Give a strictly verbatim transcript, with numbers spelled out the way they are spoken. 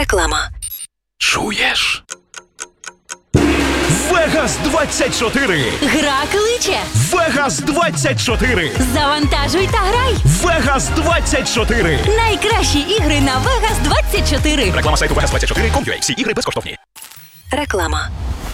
Реклама. Чуєш? Вегас двадцять чотири! Гра кличе. Вегас двадцять чотири! Завантажуй та грай. Вегас двадцять чотири! Найкращі ігри на Вегас двадцять чотири. Реклама сайту вегас двадцять чотири крапка ком крапка ю а. Всі ігри безкоштовні. Реклама.